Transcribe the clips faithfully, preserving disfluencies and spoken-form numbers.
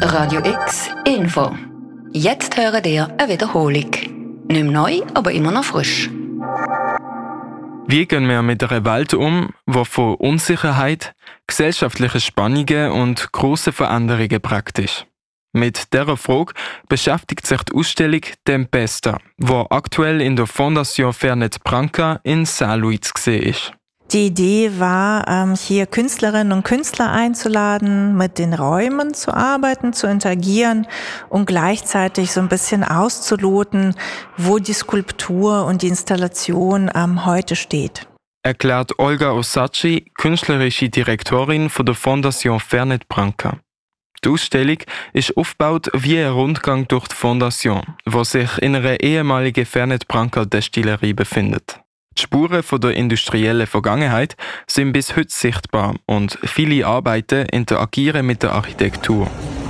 Radio X Info. Jetzt hören ihr eine Wiederholung. Nicht mehr neu, aber immer noch frisch. Wie gehen wir mit einer Welt um, die von Unsicherheit, gesellschaftlichen Spannungen und grossen Veränderungen prägt ist? Mit dieser Frage beschäftigt sich die Ausstellung Tempesta, die aktuell in der Fondation Fernet Branca in Saint-Louis zu sehen ist. Die Idee war, hier Künstlerinnen und Künstler einzuladen, mit den Räumen zu arbeiten, zu interagieren und gleichzeitig so ein bisschen auszuloten, wo die Skulptur und die Installation heute steht. Erklärt Olga Osacci, künstlerische Direktorin von der Fondation Fernet Branca. Die Ausstellung ist aufgebaut wie ein Rundgang durch die Fondation, die sich in einer ehemaligen Fernet Branca Destillerie befindet. Die Spuren von der industriellen Vergangenheit sind bis heute sichtbar und viele Arbeiten interagieren mit der Architektur.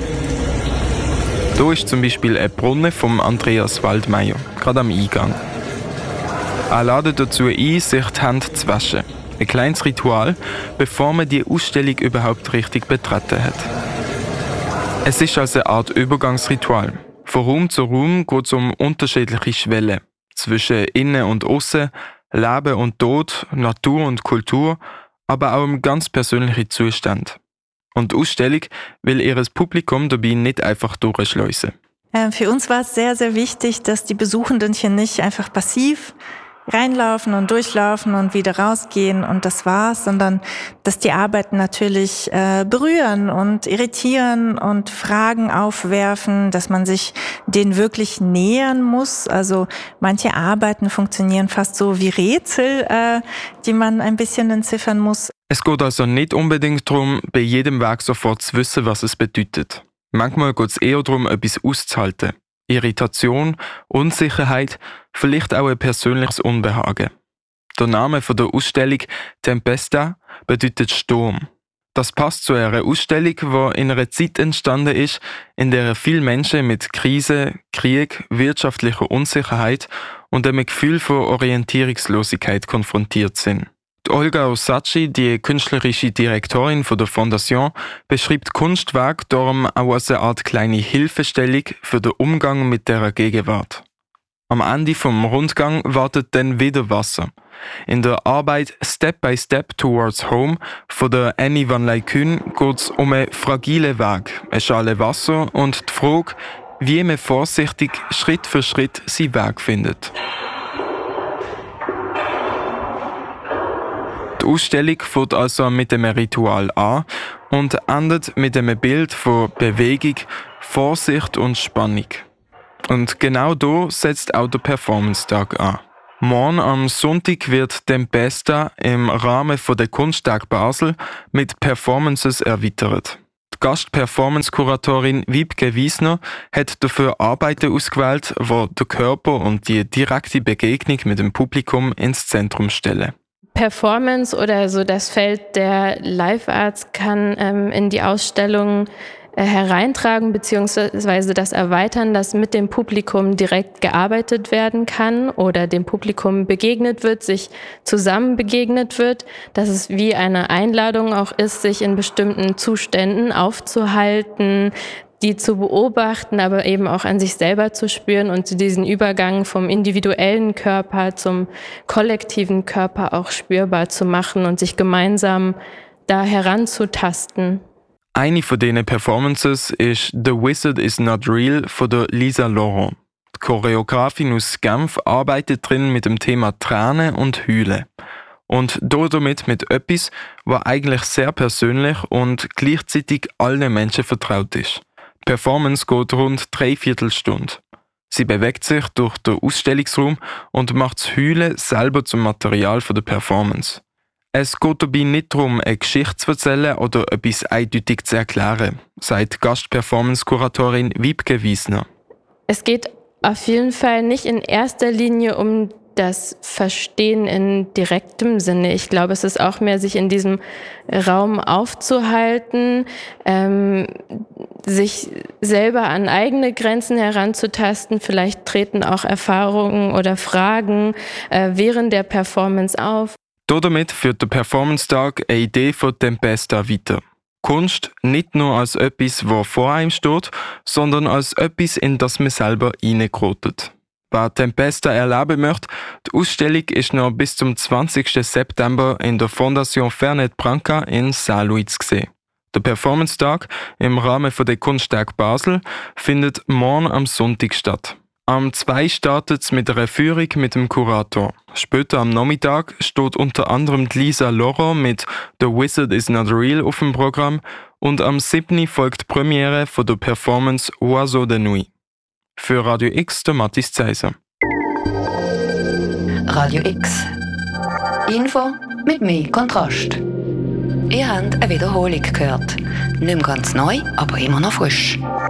Hier ist zum Beispiel ein Brunnen von Andreas Waldmeier, gerade am Eingang. Er lädt dazu ein, sich die Hände zu waschen. Ein kleines Ritual, bevor man die Ausstellung überhaupt richtig betreten hat. Es ist also eine Art Übergangsritual. Von Raum zu Raum geht es um unterschiedliche Schwellen. Zwischen Innen und Aussen, Leben und Tod, Natur und Kultur, aber auch um ganz persönliche Zustände. Und die Ausstellung will ihr Publikum dabei nicht einfach durchschleusen. Äh, für uns war es sehr, sehr wichtig, dass die Besuchenden hier nicht einfach passiv reinlaufen und durchlaufen und wieder rausgehen und das war's, sondern dass die Arbeiten natürlich äh, berühren und irritieren und Fragen aufwerfen, dass man sich denen wirklich nähern muss. Also manche Arbeiten funktionieren fast so wie Rätsel, äh, die man ein bisschen entziffern muss. Es geht also nicht unbedingt darum, bei jedem Werk sofort zu wissen, was es bedeutet. Manchmal geht es eher darum, etwas auszuhalten. Irritation, Unsicherheit, vielleicht auch ein persönliches Unbehagen. Der Name der Ausstellung Tempesta bedeutet Sturm. Das passt zu einer Ausstellung, die in einer Zeit entstanden ist, in der viele Menschen mit Krise, Krieg, wirtschaftlicher Unsicherheit und einem Gefühl von Orientierungslosigkeit konfrontiert sind. Die Olga Osacci, die künstlerische Direktorin der Fondation, beschreibt Kunstwerk darum auch als eine Art kleine Hilfestellung für den Umgang mit der Gegenwart. Am Ende vom Rundgang wartet dann wieder Wasser. In der Arbeit Step by Step Towards Home von der Annie van Leijkuijn geht es um einen fragilen Weg, eine Schale Wasser und die Frage, wie man vorsichtig Schritt für Schritt seinen Weg findet. Die Ausstellung fängt also mit einem Ritual an und endet mit einem Bild von Bewegung, Vorsicht und Spannung. Und genau hier setzt auch der Performance-Tag an. Morgen am Sonntag wird Tempesta im Rahmen der Kunsttag Basel mit Performances erweitert. Die Gast-Performance-Kuratorin Wiebke Wiesner hat dafür Arbeiten ausgewählt, die den Körper und die direkte Begegnung mit dem Publikum ins Zentrum stellen. Performance oder so das Feld der Live Arts kann ähm, in die Ausstellung äh, hereintragen beziehungsweise das erweitern, dass mit dem Publikum direkt gearbeitet werden kann oder dem Publikum begegnet wird, sich zusammen begegnet wird, dass es wie eine Einladung auch ist, sich in bestimmten Zuständen aufzuhalten, die zu beobachten, aber eben auch an sich selber zu spüren und diesen Übergang vom individuellen Körper zum kollektiven Körper auch spürbar zu machen und sich gemeinsam da heranzutasten. Eine von diesen Performances ist «The Wizard is not real» von der Lisa Laurent. Die Choreografin aus Genf arbeitet drin mit dem Thema Tränen und Heulen. Und damit mit etwas, was eigentlich sehr persönlich und gleichzeitig allen Menschen vertraut ist. Die Performance geht rund drei Viertelstunde. Sie bewegt sich durch den Ausstellungsraum und macht das Heulen selber zum Material der Performance. Es geht dabei nicht darum, eine Geschichte zu erzählen oder etwas eindeutig zu erklären, sagt Gast-Performance-Kuratorin Wiebke Wiesner. Es geht auf jeden Fall nicht in erster Linie um das Verstehen in direktem Sinne. Ich glaube, es ist auch mehr, sich in diesem Raum aufzuhalten, ähm, sich selber an eigene Grenzen heranzutasten. Vielleicht treten auch Erfahrungen oder Fragen äh, während der Performance auf. Damit führt der Performance-Tag eine Idee von Tempesta weiter. Kunst nicht nur als etwas, was vor einem steht, sondern als etwas, in das man selber reingerotet. Wer Tempesta erleben möchte, die Ausstellung ist noch bis zum zwanzigsten September in der Fondation Fernet Branca in Saint-Louis zu sehen. Der Performance-Tag im Rahmen der Kunsttage Basel findet morgen am Sonntag statt. Am zwei startet es mit einer Führung mit dem Kurator. Später am Nachmittag steht unter anderem Lisa Laurent mit «The Wizard is not real» auf dem Programm und am siebten folgt die Premiere von der Performance «Oiseau de Nuit». Für Radio X der Mathis Zeiser. Radio X. Info mit mehr Kontrast. Ihr habt eine Wiederholung gehört. Nicht mehr ganz neu, aber immer noch frisch.